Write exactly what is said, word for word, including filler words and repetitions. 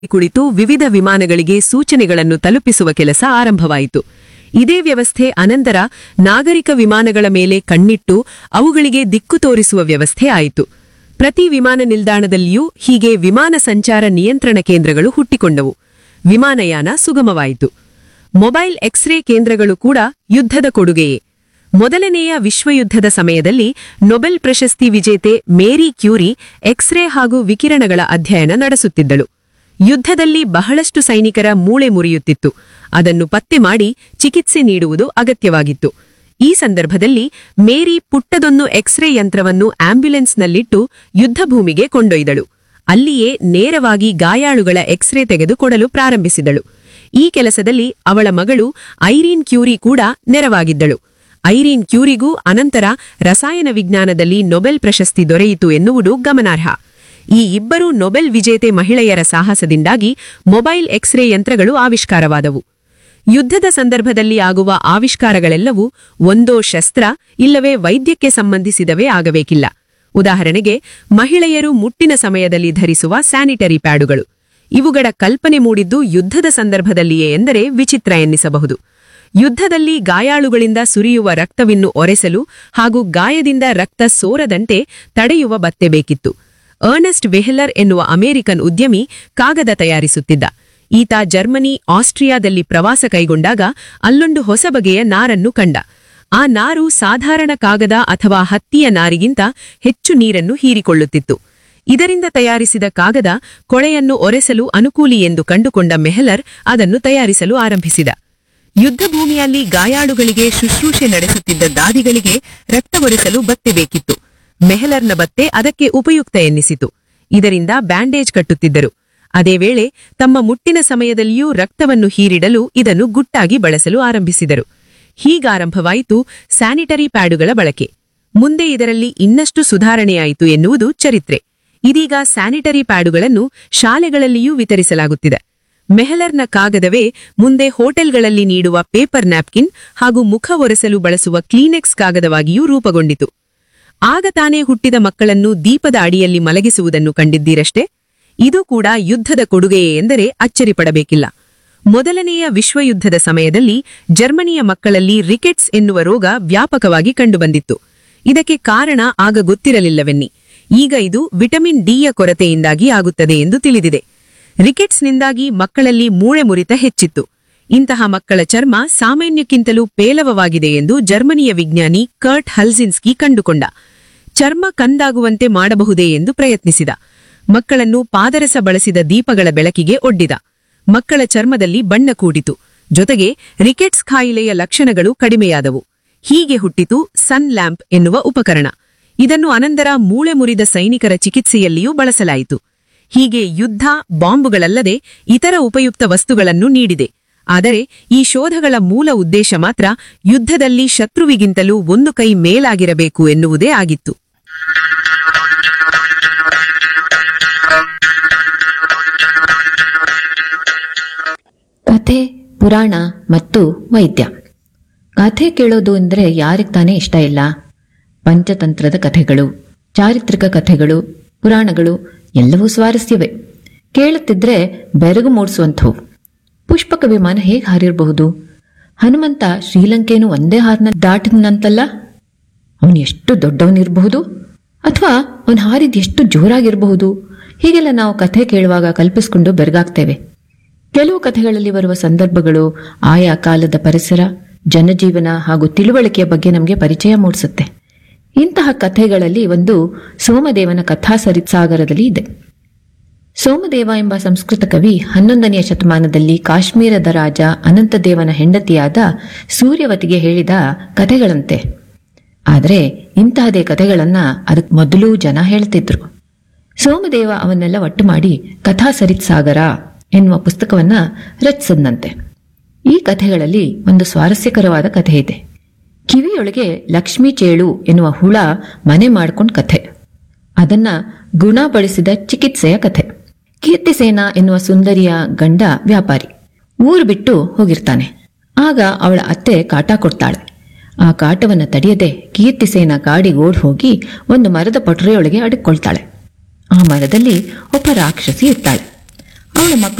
ಕುಳಿತು ವಿವಿಧ ವಿಮಾನಗಳಿಗೆ ಸೂಚನೆಗಳನ್ನು ತಲುಪಿಸುವ ಕೆಲಸ ಆರಂಭವಾಯಿತು. ಇದೇ ವ್ಯವಸ್ಥೆ ಅನಂತರ ನಾಗರಿಕ ವಿಮಾನಗಳ ಮೇಲೆ ಕಣ್ಣಿಟ್ಟು ಅವುಗಳಿಗೆ ದಿಕ್ಕು ತೋರಿಸುವ ವ್ಯವಸ್ಥೆ ಆಯಿತು. ಪ್ರತಿ ವಿಮಾನ ನಿಲ್ದಾಣದಲ್ಲಿಯೂ ಹೀಗೆ ವಿಮಾನ ಸಂಚಾರ ನಿಯಂತ್ರಣ ಕೇಂದ್ರಗಳು ಹುಟ್ಟಿಕೊಂಡವು. ವಿಮಾನಯಾನ ಸುಗಮವಾಯಿತು. ಮೊಬೈಲ್ ಎಕ್ಸ್ರೇ ಕೇಂದ್ರಗಳು ಕೂಡ ಯುದ್ಧದ ಕೊಡುಗೆಯೇ. ಮೊದಲನೆಯ ವಿಶ್ವಯುದ್ಧದ ಸಮಯದಲ್ಲಿ ನೊಬೆಲ್ ಪ್ರಶಸ್ತಿ ವಿಜೇತೆ ಮೇರಿ ಕ್ಯೂರಿ ಎಕ್ಸ್ರೇ ಹಾಗೂ ವಿಕಿರಣಗಳ ಅಧ್ಯಯನ ನಡೆಸುತ್ತಿದ್ದಳು. ಯುದ್ಧದಲ್ಲಿ ಬಹಳಷ್ಟು ಸೈನಿಕರ ಮೂಳೆ ಮುರಿಯುತ್ತಿತ್ತು. ಅದನ್ನು ಪತ್ತೆ ಮಾಡಿ ಚಿಕಿತ್ಸೆ ನೀಡುವುದು ಅಗತ್ಯವಾಗಿತ್ತು. ಈ ಸಂದರ್ಭದಲ್ಲಿ ಮೇರಿ ಪುಟ್ಟದೊಂದು ಎಕ್ಸ್ರೇ ಯಂತ್ರವನ್ನು ಆಂಬ್ಯುಲೆನ್ಸ್ನಲ್ಲಿಟ್ಟು ಯುದ್ಧಭೂಮಿಗೆ ಕೊಂಡೊಯ್ದಳು. ಅಲ್ಲಿಯೇ ನೇರವಾಗಿ ಗಾಯಾಳುಗಳ ಎಕ್ಸ್ರೇ ತೆಗೆದುಕೊಡಲು ಪ್ರಾರಂಭಿಸಿದಳು. ಈ ಕೆಲಸದಲ್ಲಿ ಅವಳ ಮಗಳು ಐರೀನ್ ಕ್ಯೂರಿ ಕೂಡ ನೆರವಾಗಿದ್ದಳು. ಐರೀನ್ ಕ್ಯೂರಿಗೂ ಅನಂತರ ರಸಾಯನ ವಿಜ್ಞಾನದಲ್ಲಿ ನೊಬೆಲ್ ಪ್ರಶಸ್ತಿ ದೊರೆಯಿತು ಎನ್ನುವುದು ಗಮನಾರ್ಹ. ಈ ಇಬ್ಬರು ನೊಬೆಲ್ ವಿಜೇತೆ ಮಹಿಳೆಯರ ಸಾಹಸದಿಂದಾಗಿ ಮೊಬೈಲ್ ಎಕ್ಸ್ರೇ ಯಂತ್ರಗಳು ಆವಿಷ್ಕಾರವಾದವು. ಯುದ್ಧದ ಸಂದರ್ಭದಲ್ಲಿ ಆಗುವ ಆವಿಷ್ಕಾರಗಳೆಲ್ಲವೂ ಒಂದೋ ಶಸ್ತ್ರ ಇಲ್ಲವೇ ವೈದ್ಯಕ್ಕೆ ಸಂಬಂಧಿಸಿದವೇ ಆಗಬೇಕಿಲ್ಲ. ಉದಾಹರಣೆಗೆ ಮಹಿಳೆಯರು ಮುಟ್ಟಿನ ಸಮಯದಲ್ಲಿ ಧರಿಸುವ ಸ್ಯಾನಿಟರಿ ಪ್ಯಾಡುಗಳು. ಇವುಗಳ ಕಲ್ಪನೆ ಮೂಡಿದ್ದು ಯುದ್ಧದ ಸಂದರ್ಭದಲ್ಲಿಯೇ ಎಂದರೆ ವಿಚಿತ್ರ ಎನ್ನಿಸಬಹುದು. ಯುದ್ಧದಲ್ಲಿ ಗಾಯಾಳುಗಳಿಂದ ಸುರಿಯುವ ರಕ್ತವಿನ್ನು ಒರೆಸಲು ಹಾಗೂ ಗಾಯದಿಂದ ರಕ್ತ ಸೋರದಂತೆ ತಡೆಯುವ ಬತ್ತೆ ಬೇಕಿತ್ತು. ಅರ್ನೆಸ್ಟ್ ವೆಹ್ಲರ್ ಎನ್ನುವ ಅಮೆರಿಕನ್ ಉದ್ಯಮಿ ಕಾಗದ ತಯಾರಿಸುತ್ತಿದ್ದ. ಈತ ಜರ್ಮನಿ, ಆಸ್ಟ್ರಿಯಾದಲ್ಲಿ ಪ್ರವಾಸ ಕೈಗೊಂಡಾಗ ಅಲ್ಲೊಂದು ಹೊಸ ಬಗೆಯ ನಾರನ್ನು ಕಂಡ. ಆ ನಾರು ಸಾಧಾರಣ ಕಾಗದ ಅಥವಾ ಹತ್ತಿಯ ನಾರಿಗಿಂತ ಹೆಚ್ಚು ನೀರನ್ನು ಹೀರಿಕೊಳ್ಳುತ್ತಿತ್ತು. ಇದರಿಂದ ತಯಾರಿಸಿದ ಕಾಗದ ಕೊಳೆಯನ್ನು ಒರೆಸಲು ಅನುಕೂಲಿ ಎಂದು ಕಂಡುಕೊಂಡ ಮೆಹ್ಲರ್ ಅದನ್ನು ತಯಾರಿಸಲು ಆರಂಭಿಸಿದ. ಯುದ್ಧಭೂಮಿಯಲ್ಲಿ ಗಾಯಾಳುಗಳಿಗೆ ಶುಶ್ರೂಷೆ ನಡೆಸುತ್ತಿದ್ದ ದಾದಿಗಳಿಗೆ ರಕ್ತ ಒರೆಸಲು ಬತ್ತೆ ಬೇಕಿತ್ತು. ಮೆಹ್ಲರ್ನ ಬತ್ತೆ ಅದಕ್ಕೆ ಉಪಯುಕ್ತ ಎನ್ನಿಸಿತು. ಇದರಿಂದ ಬ್ಯಾಂಡೇಜ್ ಕಟ್ಟುತ್ತಿದ್ದರು. ಅದೇ ವೇಳೆ ತಮ್ಮ ಮುಟ್ಟಿನ ಸಮಯದಲ್ಲಿಯೂ ರಕ್ತವನ್ನು ಹೀರಿಡಲು ಇದನ್ನು ಗುಟ್ಟಾಗಿ ಬಳಸಲು ಆರಂಭಿಸಿದರು. ಹೀಗಾರಂಭವಾಯಿತು ಸ್ಯಾನಿಟರಿ ಪ್ಯಾಡುಗಳ ಬಳಕೆ. ಮುಂದೆ ಇದರಲ್ಲಿ ಇನ್ನಷ್ಟು ಸುಧಾರಣೆಯಾಯಿತು ಎನ್ನುವುದು ಚರಿತ್ರೆ. ಇದೀಗ ಸ್ಯಾನಿಟರಿ ಪ್ಯಾಡುಗಳನ್ನು ಶಾಲೆಗಳಲ್ಲಿಯೂ ವಿತರಿಸಲಾಗುತ್ತಿದೆ. ಮೆಹ್ಲರ್ನ ಕಾಗದವೇ ಮುಂದೆ ಹೋಟೆಲ್ಗಳಲ್ಲಿ ನೀಡುವ ಪೇಪರ್ ನ್ಯಾಪ್ಕಿನ್ ಹಾಗೂ ಮುಖ ಒರೆಸಲು ಬಳಸುವ ಕ್ಲೀನೆಕ್ಸ್ ಕಾಗದವಾಗಿಯೂ ರೂಪುಗೊಂಡಿತು. ಆಗ ತಾನೇ ಹುಟ್ಟಿದ ಮಕ್ಕಳನ್ನು ದೀಪದ ಅಡಿಯಲ್ಲಿ ಮಲಗಿಸುವುದನ್ನು ಕಂಡಿದ್ದೀರಷ್ಟೇ. ಇದು ಕೂಡ ಯುದ್ಧದ ಕೊಡುಗೆಯೇ ಎಂದರೆ ಅಚ್ಚರಿಪಡಬೇಕಿಲ್ಲ. ಮೊದಲನೆಯ ವಿಶ್ವಯುದ್ಧದ ಸಮಯದಲ್ಲಿ ಜರ್ಮನಿಯ ಮಕ್ಕಳಲ್ಲಿ ರಿಕೆಟ್ಸ್ ಎನ್ನುವ ರೋಗ ವ್ಯಾಪಕವಾಗಿ ಕಂಡುಬಂದಿತ್ತು. ಇದಕ್ಕೆ ಕಾರಣ ಆಗ ಗೊತ್ತಿರಲಿಲ್ಲವೆನ್ನಿ. ಈಗ ಇದು ವಿಟಮಿನ್ ಡಿಯ ಕೊರತೆಯಿಂದಾಗಿ ಆಗುತ್ತದೆ ಎಂದು ತಿಳಿದಿದೆ. ರಿಕೆಟ್ಸ್ನಿಂದಾಗಿ ಮಕ್ಕಳಲ್ಲಿ ಮೂಳೆ ಮುರಿತ ಹೆಚ್ಚಿತ್ತು. ಇಂತಹ ಮಕ್ಕಳ ಚರ್ಮ ಸಾಮಾನ್ಯಕ್ಕಿಂತಲೂ ಪೇಲವವಾಗಿದೆ ಎಂದು ಜರ್ಮನಿಯ ವಿಜ್ಞಾನಿ ಕರ್ಟ್ ಹಲ್ಸಿನ್ಸ್ಕಿ ಕಂಡುಕೊಂಡ. ಚರ್ಮ ಕಂದಾಗುವಂತೆ ಮಾಡಬಹುದೇ ಎಂದು ಪ್ರಯತ್ನಿಸಿದ. ಮಕ್ಕಳನ್ನು ಪಾದರಸ ಬಳಸಿದ ದೀಪಗಳ ಬೆಳಕಿಗೆ ಒಡ್ಡಿದ. ಮಕ್ಕಳ ಚರ್ಮದಲ್ಲಿ ಬಣ್ಣ ಕೂಡಿತು. ಜೊತೆಗೆ ರಿಕೆಟ್ಸ್ ಕಾಯಿಲೆಯ ಲಕ್ಷಣಗಳು ಕಡಿಮೆಯಾದವು. ಹೀಗೆ ಹುಟ್ಟಿತು ಸನ್ ಲ್ಯಾಂಪ್ ಎನ್ನುವ ಉಪಕರಣ. ಇದನ್ನು ಅನಂತರ ಮೂಳೆ ಮುರಿದ ಸೈನಿಕರ ಚಿಕಿತ್ಸೆಯಲ್ಲಿಯೂ ಬಳಸಲಾಯಿತು. ಹೀಗೆ ಯುದ್ಧ ಬಾಂಬುಗಳಲ್ಲದೆ ಇತರ ಉಪಯುಕ್ತ ವಸ್ತುಗಳನ್ನು ನೀಡಿದೆ. ಆದರೆ ಈ ಶೋಧಗಳ ಮೂಲ ಉದ್ದೇಶ ಮಾತ್ರ ಯುದ್ಧದಲ್ಲಿ ಶತ್ರುವಿಗಿಂತಲೂ ಒಂದು ಕೈ ಮೇಲಾಗಿರಬೇಕು ಎನ್ನುವುದೇ ಆಗಿತ್ತು. ಕಥೆ, ಪುರಾಣ ಮತ್ತು ವೈದ್ಯ. ಕಥೆ ಕೇಳೋದು ಅಂದರೆ ಯಾರಿಗೆ ತಾನೇ ಇಷ್ಟ ಇಲ್ಲ? ಪಂಚತಂತ್ರದ ಕಥೆಗಳು, ಚಾರಿತ್ರಿಕ ಕಥೆಗಳು, ಪುರಾಣಗಳು ಎಲ್ಲವೂ ಸ್ವಾರಸ್ಯವೇ. ಕೇಳುತ್ತಿದ್ರೆ ಬೆರಗು ಮೂಡಿಸುವಂಥವು. ಪುಷ್ಪಕ ವಿಮಾನ ಹೇಗೆ ಹಾರಿರಬಹುದು? ಹನುಮಂತ ಶ್ರೀಲಂಕೆಯನ್ನು ಒಂದೇ ಹಾರನ ದಾಟಿದಂತಲ್ಲ. ಅವನು ಎಷ್ಟು ದೊಡ್ಡವನಿರಬಹುದು? ಅಥವಾ ಅವನು ಹಾರಿದ ಎಷ್ಟು ಜೋರಾಗಿರಬಹುದು? ಹೀಗೆಲ್ಲ ನಾವು ಕಥೆ ಕೇಳುವಾಗ ಕಲ್ಪಿಸಿಕೊಂಡು ಬೆರಗಾಗ್ತೇವೆ. ಕೆಲವು ಕಥೆಗಳಲ್ಲಿ ಬರುವ ಸಂದರ್ಭಗಳು ಆಯಾ ಕಾಲದ ಪರಿಸರ, ಜನಜೀವನ ಹಾಗೂ ತಿಳುವಳಿಕೆಯ ಬಗ್ಗೆ ನಮಗೆ ಪರಿಚಯ ಮೂಡಿಸುತ್ತೆ. ಇಂತಹ ಕಥೆಗಳಲ್ಲಿ ಒಂದು ಸೋಮದೇವನ ಕಥಾ ಸರಿಸಾಗರದಲ್ಲಿ ಇದೆ. ಸೋಮದೇವ ಎಂಬ ಸಂಸ್ಕೃತ ಕವಿ ಹನ್ನೊಂದನೆಯ ಶತಮಾನದಲ್ಲಿ ಕಾಶ್ಮೀರದ ರಾಜ ಅನಂತದೇವನ ಹೆಂಡತಿಯಾದ ಸೂರ್ಯವತಿಗೆ ಹೇಳಿದ ಕಥೆಗಳಂತೆ. ಆದರೆ ಇಂತಹದೇ ಕಥೆಗಳನ್ನ ಅದಕ್ಕೆ ಮೊದಲು ಜನ ಹೇಳ್ತಿದ್ರು. ಸೋಮದೇವ ಅವನ್ನೆಲ್ಲ ಒಟ್ಟು ಮಾಡಿ ಕಥಾ ಸರಿತ್ಸಾಗರ ಎನ್ನುವ ಪುಸ್ತಕವನ್ನ ರಚಿಸದಂತೆ. ಈ ಕಥೆಗಳಲ್ಲಿ ಒಂದು ಸ್ವಾರಸ್ಯಕರವಾದ ಕಥೆ ಇದೆ. ಕಿವಿಯೊಳಗೆ ಲಕ್ಷ್ಮೀ ಚೇಳು ಎನ್ನುವ ಹುಳ ಮನೆ ಮಾಡ್ಕೊಂಡ್ ಕಥೆ. ಅದನ್ನ ಗುಣಪಡಿಸಿದ ಚಿಕಿತ್ಸೆಯ ಕಥೆ. ಕೀರ್ತಿಸೇನ ಎನ್ನುವ ಸುಂದರಿಯ ಗಂಡ ವ್ಯಾಪಾರಿ ಊರು ಬಿಟ್ಟು ಹೋಗಿರ್ತಾನೆ. ಆಗ ಅವಳ ಅತ್ತೆ ಕಾಟ ಕೊಡ್ತಾಳೆ. ಆ ಕಾಟವನ್ನು ತಡೆಯದೆ ಕೀರ್ತಿಸೇನ ಕಾಡಿಗೆ ಓಡ್ ಹೋಗಿ ಒಂದು ಮರದ ಪೊಟರೆಯೊಳಗೆ ಅಡಕ್ಕೊಳ್ತಾಳೆ. ಆ ಮರದಲ್ಲಿ ಒಬ್ಬ ರಾಕ್ಷಸಿ ಇರ್ತಾಳೆ. ಅವಳ ಮಕ್ಕಳು